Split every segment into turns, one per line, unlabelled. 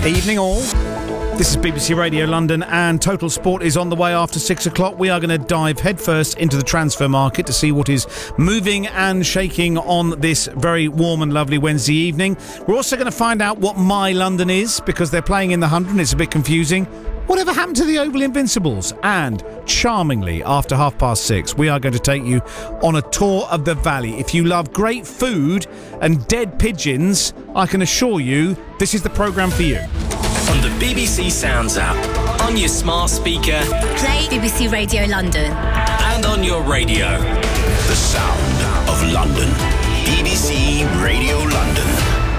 Evening all. This is BBC Radio London and Total Sport is on the way after 6 o'clock. We are going to dive headfirst into the transfer market to see what is moving and shaking on this very warm and lovely Wednesday evening. We're also going to find out what My London is because they're playing in the 100 and it's a bit confusing. Whatever happened to the Oval Invincibles? And charmingly, after 6:30, we are going to take you on a tour of the valley. If you love great food and dead pigeons, I can assure you this is the programme for you.
On the BBC Sounds app, on your smart speaker,
play BBC Radio London,
and on your radio.
The sound of London. BBC Radio London.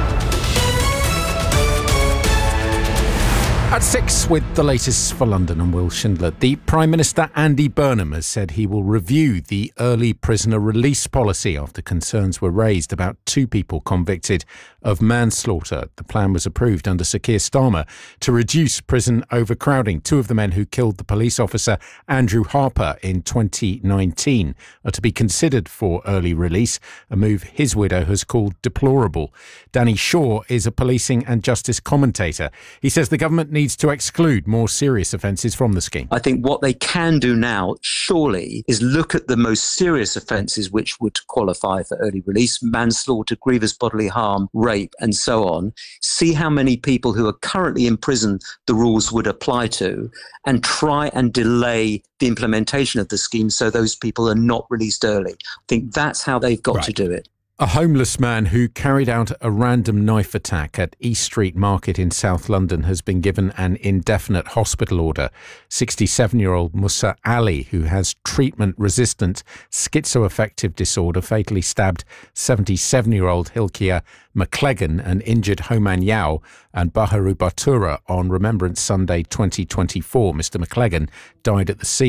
At 6 with the latest for London and Will Schindler. The Prime Minister Andy Burnham has said he will review the early prisoner release policy after concerns were raised about 2 people convicted of manslaughter. The plan was approved under Sir Keir Starmer to reduce prison overcrowding. 2 of the men who killed the police officer Andrew Harper in 2019 are to be considered for early release, a move his widow has called deplorable. Danny Shaw is a policing and justice commentator. He says the government needs to exclude more serious offences from the scheme.
I think what they can do now, surely, is look at the most serious offences which would qualify for early release: manslaughter, grievous bodily harm, rape, and so on. See how many people who are currently in prison the rules would apply to, and try and delay the implementation of the scheme so those people are not released early. I think that's how they've got to do it.
A homeless man who carried out a random knife attack at East Street Market in South London has been given an indefinite hospital order. 67-year-old Musa Ali, who has treatment-resistant schizoaffective disorder, fatally stabbed 77-year-old Hilkia McCleggan and injured Homan Yao and Baharu Batura on Remembrance Sunday 2024. Mr. McCleggan died at the scene.